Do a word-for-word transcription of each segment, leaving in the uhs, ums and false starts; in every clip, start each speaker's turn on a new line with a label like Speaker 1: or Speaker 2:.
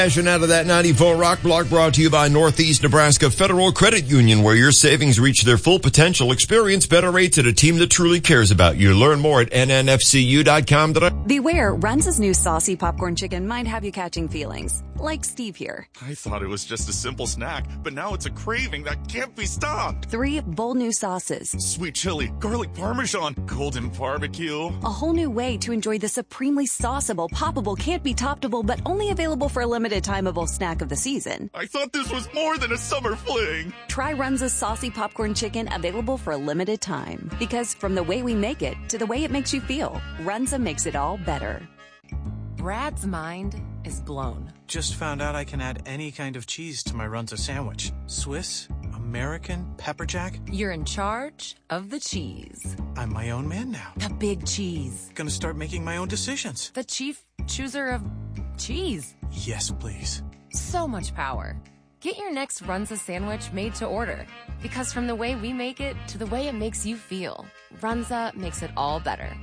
Speaker 1: Passion out of that ninety-four Rock Block, brought to you by Northeast Nebraska Federal Credit Union, where your savings reach their full potential. Experience better rates at a team that truly cares about you. Learn more at N N F C U dot com.
Speaker 2: Beware, Runza's new saucy popcorn chicken might have you catching feelings. Like Steve here.
Speaker 3: I thought it was just a simple snack, but now it's a craving that can't be stopped.
Speaker 2: Three bold new sauces.
Speaker 3: Sweet chili, garlic parmesan, golden barbecue.
Speaker 2: A whole new way to enjoy the supremely sauceable, poppable, can't be toppable, but only available for a limited timeable snack of the season.
Speaker 3: I thought this was more than a summer fling.
Speaker 2: Try Runza's saucy popcorn chicken, available for a limited time. Because from the way we make it to the way it makes you feel, Runza makes it all better.
Speaker 4: Brad's mind is blown.
Speaker 5: Just found out I can add any kind of cheese to my Runza sandwich. Swiss, American, pepper jack.
Speaker 4: You're in charge of the cheese.
Speaker 5: I'm my own man now.
Speaker 4: The big cheese.
Speaker 5: Gonna start making my own decisions.
Speaker 4: The chief chooser of cheese.
Speaker 5: Yes, please.
Speaker 4: So much power. Get your next Runza sandwich made to order. Because from the way we make it to the way it makes you feel, Runza makes it all better.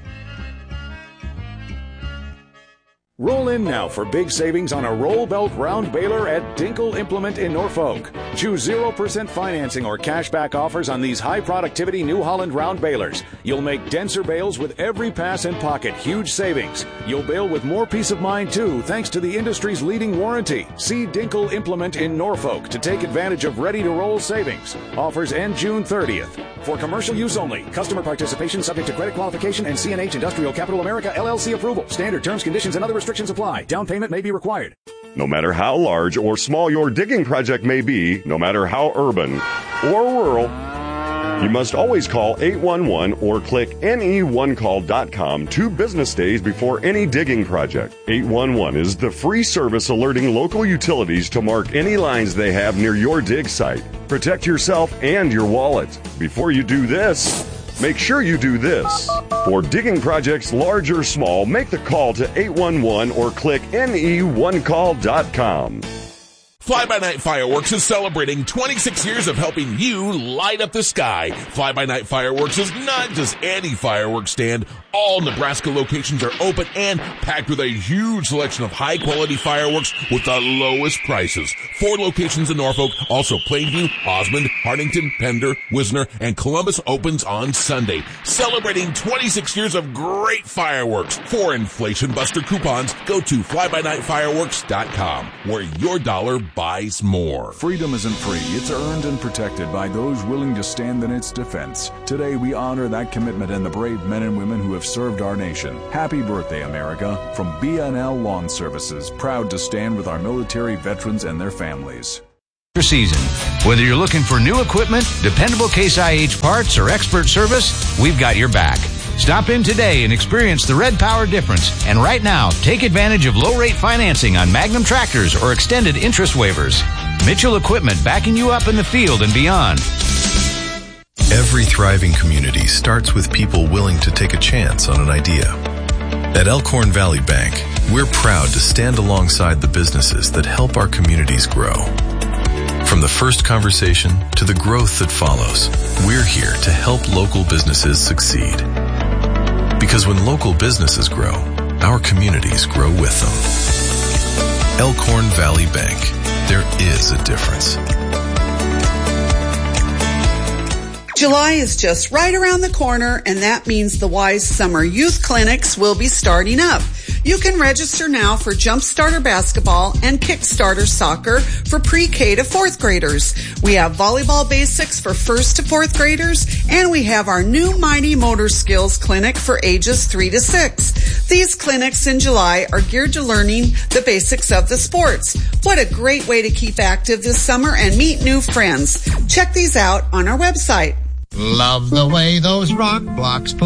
Speaker 6: Roll in now for big savings on a roll belt round baler at Dinkle Implement in Norfolk. Choose zero percent financing or cashback offers on these high productivity New Holland round balers. You'll make denser bales with every pass and pocket. Huge savings. You'll bale with more peace of mind too, thanks to the industry's leading warranty. See Dinkle Implement in Norfolk to take advantage of ready to roll savings. Offers end June thirtieth. For commercial use only. Customer participation subject to credit qualification and C N H Industrial Capital America L L C approval. Standard terms, conditions, and other restrictions apply. Down payment may be required.
Speaker 7: No matter how large or small your digging project may be, no matter how urban or rural, you must always call eight one one or click N E one call dot com two business days before any digging project. eight one one is the free service alerting local utilities to mark any lines they have near your dig site. Protect yourself and your wallet. Before you do this, make sure you do this. For digging projects large or small, make the call to eight one one or click N E one call dot com.
Speaker 8: Fly By Night Fireworks is celebrating twenty-six years of helping you light up the sky. Fly By Night Fireworks is not just any fireworks stand. All Nebraska locations are open and packed with a huge selection of high-quality fireworks with the lowest prices. Four locations in Norfolk, also Plainview, Osmond, Hartington, Pender, Wisner, and Columbus opens on Sunday. Celebrating twenty-six years of great fireworks. For Inflation Buster coupons, go to fly by night fireworks dot com, where your dollar buys more.
Speaker 9: Freedom isn't free. It's earned and protected by those willing to stand in its defense. Today, we honor that commitment and the brave men and women who have served our nation. Happy birthday, America. From B N L Lawn Services, proud to stand with our military veterans and their families.
Speaker 10: Season. Whether you're looking for new equipment, dependable Case I H parts, or expert service, we've got your back. Stop in today and experience the Red Power difference. And right now, take advantage of low-rate financing on Magnum tractors or extended interest waivers. Mitchell Equipment, backing you up in the field and beyond.
Speaker 11: Every thriving community starts with people willing to take a chance on an idea. At Elkhorn Valley Bank, we're proud to stand alongside the businesses that help our communities grow. From the first conversation to the growth that follows, we're here to help local businesses succeed. Because when local businesses grow, our communities grow with them. Elkhorn Valley Bank. There is a difference.
Speaker 12: July is just right around the corner, and that means the Wise Summer Youth Clinics will be starting up. You can register now for Jumpstarter Basketball and Kickstarter Soccer for pre-K to fourth graders. We have Volleyball Basics for first to fourth graders, and we have our new Mighty Motor Skills Clinic for ages three to six. These clinics in July are geared to learning the basics of the sports. What a great way to keep active this summer and meet new friends. Check these out on our website.
Speaker 13: Love the way those rock blocks